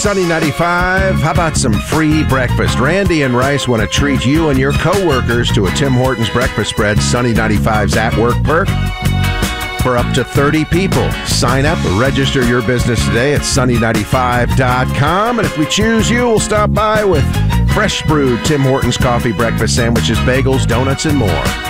Sunny 95. How about some free breakfast? Randy and Rice want to treat you and your coworkers to a Tim Hortons breakfast spread, Sunny 95's at work perk for up to 30 people. Sign up, register your business today at sunny95.com. And if we choose you, we'll stop by with fresh brewed Tim Hortons coffee breakfast sandwiches, bagels, donuts, and more.